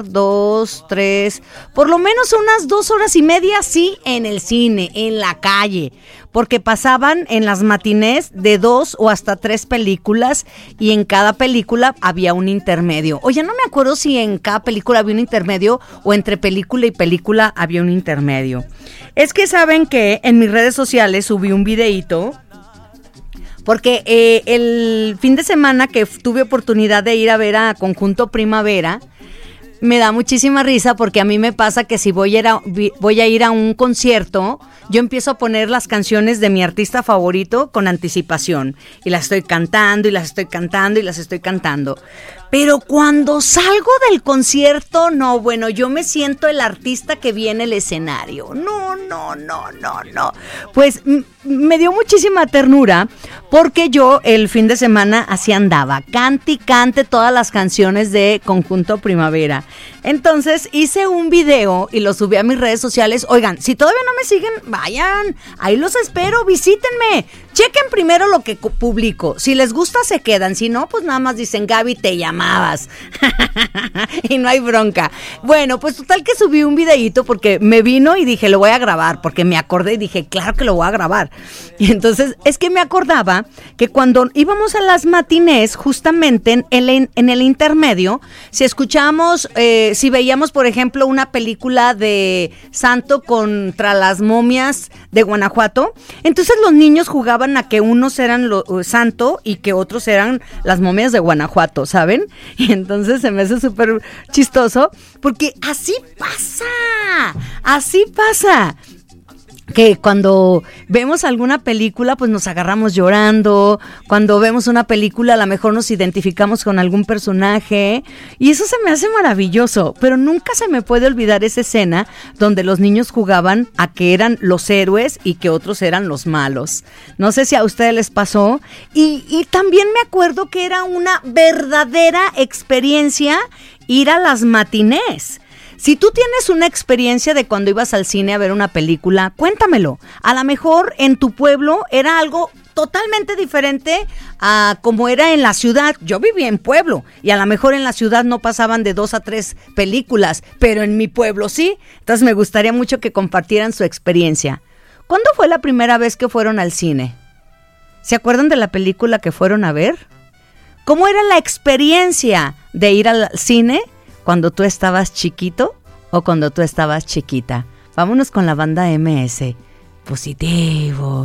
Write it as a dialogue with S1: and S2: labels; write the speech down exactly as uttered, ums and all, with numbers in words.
S1: dos, tres, por lo menos unas dos horas y media, sí, en el cine, en la calle, porque pasaban en las matinés de dos o hasta tres películas y en cada película había un intermedio. Oye, no me acuerdo si en cada película había un intermedio o entre película y película había un intermedio. Es que saben que en mis redes sociales subí un videíto porque eh, el fin de semana que tuve oportunidad de ir a ver a Conjunto Primavera, me da muchísima risa porque a mí me pasa que si voy a ir a, voy a, ir a un concierto, yo empiezo a poner las canciones de mi artista favorito con anticipación y las estoy cantando y las estoy cantando y las estoy cantando. Pero cuando salgo del concierto, no, bueno, yo me siento el artista que viene al escenario. No, no, no, no, no. Pues m- me dio muchísima ternura porque yo el fin de semana así andaba, cante y cante todas las canciones de Conjunto Primavera. Entonces hice un video y lo subí a mis redes sociales. Oigan, si todavía no me siguen, vayan, ahí los espero, visítenme. Chequen primero lo que publico. Si les gusta, se quedan. Si no, pues nada más dicen, Gaby, te llamabas. Y no hay bronca. Bueno, pues total que subí un videíto porque me vino y dije, lo voy a grabar. Porque me acordé y dije, claro que lo voy a grabar. Y entonces, es que me acordaba que cuando íbamos a las matinés, justamente en el, en el intermedio, si escuchábamos, eh, si veíamos, por ejemplo, una película de Santo contra las momias de Guanajuato, entonces los niños jugaban a que unos eran lo, uh, Santo y que otros eran las momias de Guanajuato, ¿saben? Y entonces se me hace súper chistoso porque así pasa, así pasa. Que cuando vemos alguna película, pues nos agarramos llorando. Cuando vemos una película, a lo mejor nos identificamos con algún personaje. Y eso se me hace maravilloso. Pero nunca se me puede olvidar esa escena donde los niños jugaban a que eran los héroes y que otros eran los malos. No sé si a ustedes les pasó. Y, y también me acuerdo que era una verdadera experiencia ir a las matinés. Si tú tienes una experiencia de cuando ibas al cine a ver una película, cuéntamelo. A lo mejor en tu pueblo era algo totalmente diferente a como era en la ciudad. Yo vivía en pueblo y a lo mejor en la ciudad no pasaban de dos a tres películas, pero en mi pueblo sí. Entonces me gustaría mucho que compartieran su experiencia. ¿Cuándo fue la primera vez que fueron al cine? ¿Se acuerdan de la película que fueron a ver? ¿Cómo era la experiencia de ir al cine cuando tú estabas chiquito o cuando tú estabas chiquita? Vámonos con la banda M S. Positivo.